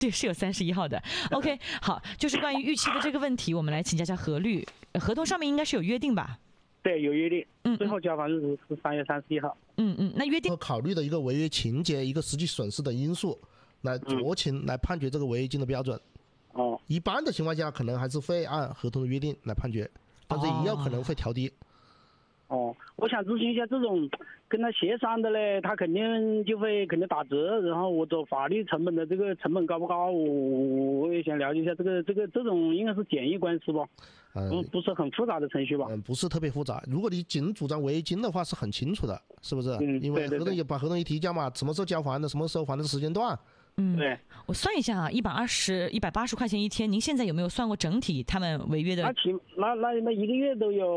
对，是有31号的。OK， 好，就是关于逾期的这个问题，我们来请教一下何律。合同上面应该是有约定吧？ 对，有约定。最后交房日是3月31号。 那约定考虑的一个违约情节、一个实际损失的因素，来酌情来判决这个违约金的标准。一般的情况下，可能还是会按合同的约定来判决，但是也有可能会调低。 我想咨询一下，这种跟他协商的嘞，他肯定打折，然后我走法律成本的这个成本高不高？我也想了解一下这种应该是简易官司吧？不是很复杂的程序吧？ 不是特别复杂。如果你仅主张违约金的话，是很清楚的，是不是？因为把合同一提交嘛，什么时候交还的，什么时候还的时间段。 对， 我算一下啊，180块钱一天，您现在有没有算过整体他们违约的？ 那一个月都有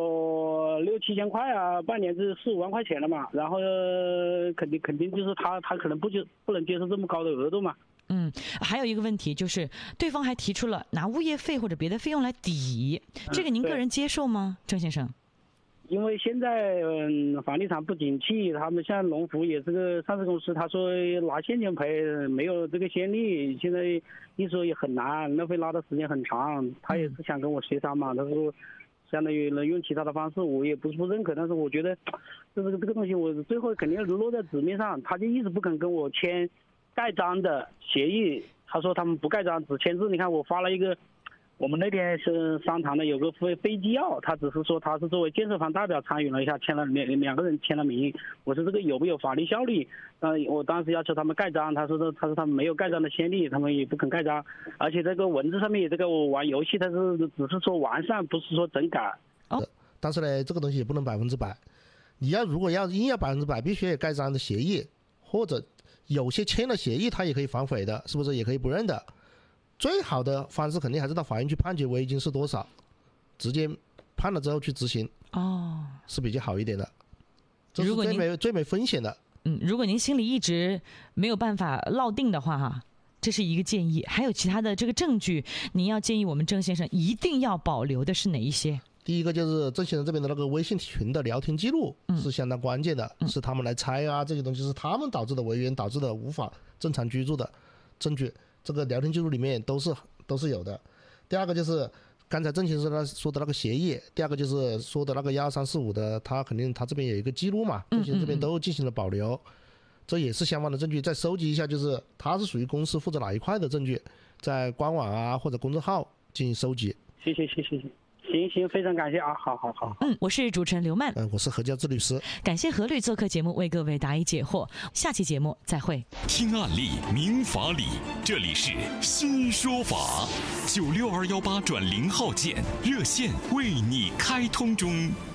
6、7千块啊，半年是4、5万块钱了嘛。然后肯定就是他可能不能接受这么高的额度嘛。 还有一个问题就是，对方还提出了拿物业费或者别的费用来抵，这个您个人接受吗，郑先生？ 因为现在房地产不景气，他们像龙湖也是个上市公司，他说拿现金赔没有这个先例，现在一说也很难，那会拉的时间很长。他也是想跟我协商嘛，他说相当于能用其他的方式，我也不是不认可，但是我觉得这个东西我最后肯定落在纸面上，他就一直不肯跟我签盖章的协议，他说他们不盖章只签字。你看我发了一个。我们那天是商谈的有个非纪要，他只是说他是作为建设方代表参与了一下，签了两个人签了名。我说这个有没有法律效力？我当时要求他们盖章，他说他们没有盖章的先例，他们也不肯盖章。而且这个文字上面这个我玩游戏，他是只是说完善，不是说整改。 但是呢，这个东西也不能100%。你如果硬要100%，必须要盖章的协议，或者有些签了协议他也可以反悔的，是不是也可以不认的？最好的方式肯定还是到法院去判决违约金是多少，直接判了之后去执行，是比较好一点的，这是最没风险的。 如果您心里一直没有办法落定的话这是一个建议。还有其他的这个证据，您要建议我们郑先生一定要保留的是哪一些？ 第一个就是郑先生这边的那个微信群的聊天记录是相当关键的，是他们来拆这些东西是他们导致的违约，导致的无法正常居住的证据。这个聊天记录里面都是有的。第二个就是刚才郑先生说的那个协议，第二个就是说的那个12345的，他肯定他这边有一个记录嘛，郑先生这边都进行了保留，这也是相关的证据。再收集一下，就是他是属于公司负责哪一块的证据，在官网或者公众号进行收集。 谢谢。行，非常感谢啊！好。 我是主持人刘曼， 我是何家志律师。 感谢何律做客节目，为各位答疑解惑。下期节目再会。 听案例，明法理，这里是新说法，96218转0号键热线为你开通中。